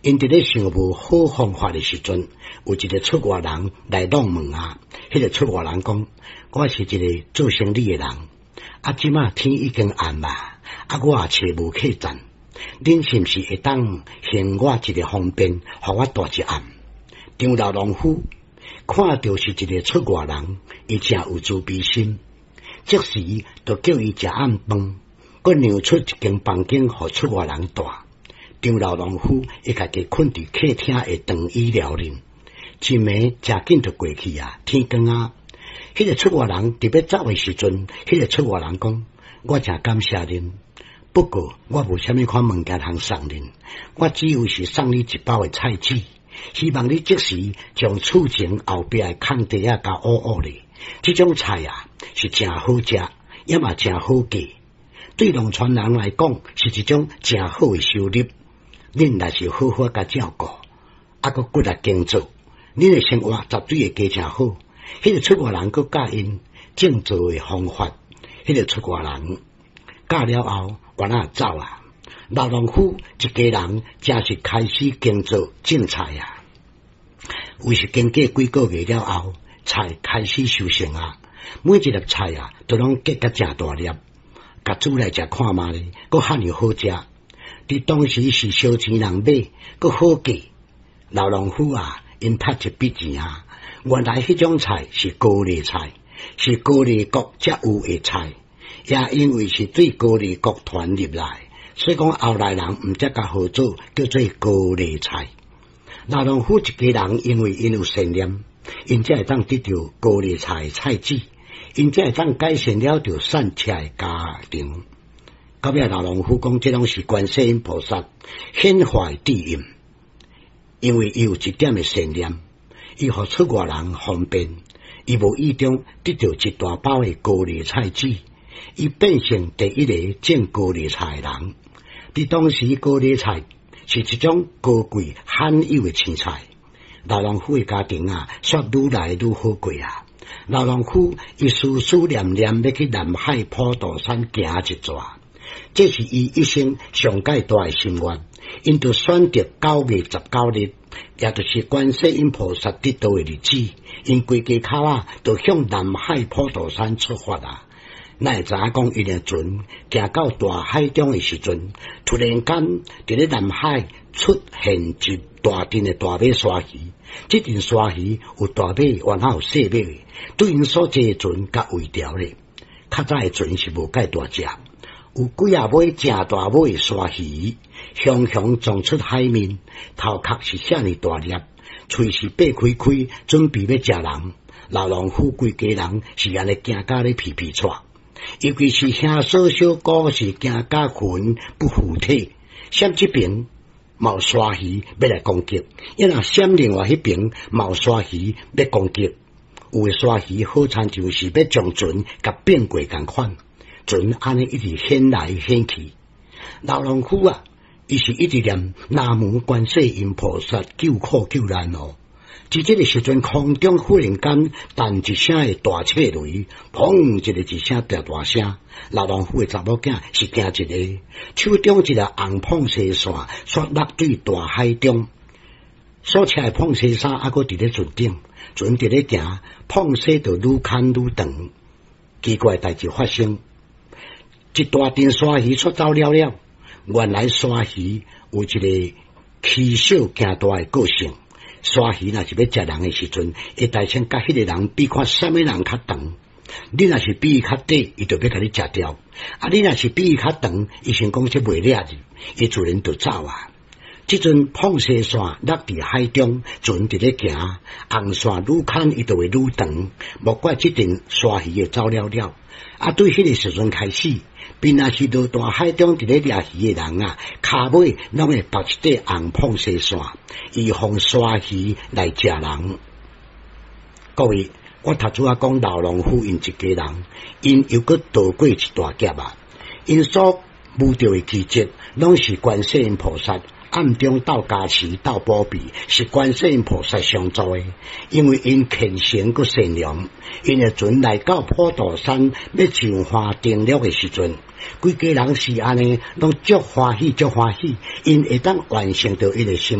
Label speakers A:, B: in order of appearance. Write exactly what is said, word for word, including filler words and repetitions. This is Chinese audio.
A: 因伫咧想无好方法的时阵，有一个出外人来弄问啊，迄、那个出外人讲，我是一个做生意的人，啊，即马天已经暗啊，啊，我也找无客栈，恁是毋是会当行我一个方便，互我大一暗？张老农夫看到是一个出外人，伊真有慈悲心，即时就叫伊食暗饭，佮让出一间房间互出外人住。张老农夫伊家己困伫客厅的长椅了林，一暝真紧就过去啊，天光啊！迄、那个出外人伫要走的时阵，迄、那个出外人讲：我真感谢恁，不过我无虾米款物件通送恁，我只有是送你一包的菜籽。希望你即时将厝前后壁的空地啊甲乌乌咧，这种菜啊是真好食，也嘛真好价。对农村人来讲，是一种真好的收入。恁若是好好甲照顾，啊，佮骨力耕作，恁的生活绝对会加真好。迄、那个出外人佮教因正做的方法，迄、那个出外人教了后，原来走啊。老农夫一家人真是开始耕作种菜啊。为是经过几个月了后，菜开始收成啊。每一粒菜啊，都拢结甲真大粒，甲煮来食看嘛咧，佮遐尼好食。伫当时是烧钱人买，佮好价。老农夫啊，因拍一笔钱啊。原来迄种菜是高丽菜，是高丽国才有的菜，也因为是对高丽国传入来。所以讲后来人毋则甲号做叫做高丽菜。老农夫一家人因为因有善念，因才会当得到高丽菜菜籽，因才会当改善了着善车的家庭。到尾老农夫讲，这拢是观世音菩萨显化地印，因为伊有一点的善念，伊互出外人方便，伊无意中得到一大包的高丽菜籽，伊变成第一个种高丽菜的人。伫当时高丽菜是一种高贵罕有的青菜，老农夫的家庭啊，煞愈来愈好过啊。老农夫伊思思念念要去南海普陀山行一转，这是伊一生上界大的心愿。因就选择九月十九日，也就是观世音菩萨得道的日子，因规家口啊，就向南海普陀山出发啊。哪会知影讲伊个船行到大海中的时阵，突然间伫咧南海出现一大阵的大尾鲨鱼。这阵鲨鱼有大尾，然后有细尾的，对因所坐的船甲围条咧。较早的船是无介大只，有几啊尾正大尾的鲨鱼，雄雄撞出海面，头壳是遐尼大粒，喙是擘开开，准备要食人。老农夫规家人是安尼行甲咧皮皮喘。尤其是兄嫂小哥是惊甲魂不附体，闪这边冒鲨鱼要来攻击，因若闪另外迄边冒鲨鱼要攻击，有诶鲨鱼好参就是要将船甲变过共款，船安尼一直掀来掀去。老农夫啊，伊是一直念南无观世音菩萨救苦救难哦。伫这个时阵，空中忽然间弹一声的大切雷，砰一个一声大大声。老农夫的查某囝是惊一个，手中一个红碰西线刷落对大海中。所车的碰西衫还佫伫咧船顶，船伫咧行，碰西就愈牵愈长。奇怪代志发生，一大阵鲨鱼出走了了。原来鲨鱼有一个欺小惊大的个性。鲨鱼若是要食人的时阵，会大声甲迄个人比看啥物人较长。你若是比伊较短，伊就要甲你食掉；啊，你若是比伊较长，伊先讲这袂掠你，伊自然就走啊。即阵碰西线落伫海中，船伫咧行，红线愈牵伊就会愈长。莫怪即阵鲨鱼就走了了。啊，对迄个时阵开始，便若是到大海中伫咧掠鱼的人啊，骹尾拢会绑一块红碰西线，以防鲨鱼来食人。各位，我头拄仔讲老农夫因一家人，因又搁渡过一大劫啊！因所遇到的奇迹，拢是观世音菩萨暗中斗加持、斗保庇，是观世音菩萨相助的。因为因虔诚佮善良，因的船来到普陀山要上花定了的时阵，规家人是安尼，拢足欢喜足欢喜，因会当完成到伊个心